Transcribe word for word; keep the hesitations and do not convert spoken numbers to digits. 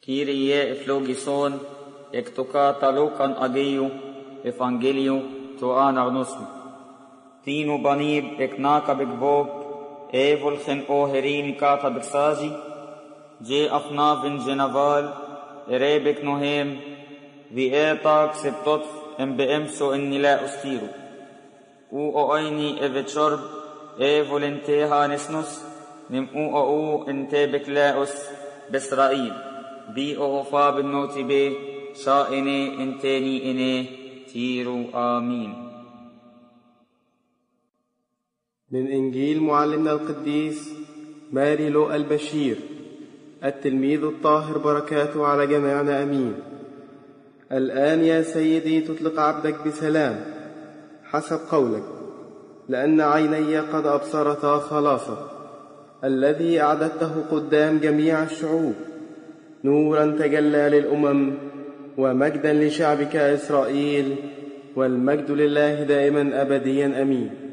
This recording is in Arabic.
Kyrie eflogison, ek to katalokan ageu, evangelio to anagnosm. Tino banib ek naka begbog, evol gen oherin kata beksazi, je afnavin genaval, erebek nohem, vi etak septotf embeemso en nila ustiru. U oini evechorb, evol enteha nesnus, nim u o ente beklaus besrail. بي أغفى بالنوت بي شائني انتني إني تيرو آمين. من إنجيل معلمنا القديس ماري لوقا البشير التلميذ الطاهر بركاته على جميعنا أمين. الآن يا سيدي تطلق عبدك بسلام حسب قولك، لأن عيني قد أبصرتا خلاصك الذي أعددته قدام جميع الشعوب، نورا تجلى للأمم ومجدا لشعبك إسرائيل، والمجد لله دائما أبديا أمين.